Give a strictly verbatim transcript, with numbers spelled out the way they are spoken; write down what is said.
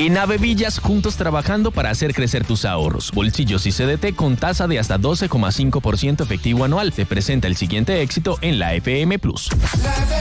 En Avevillas, juntos trabajando para hacer crecer tus ahorros. Bolsillos y C D T con tasa de hasta doce coma cinco por ciento efectivo anual. Te presenta el siguiente éxito en la F M Plus. La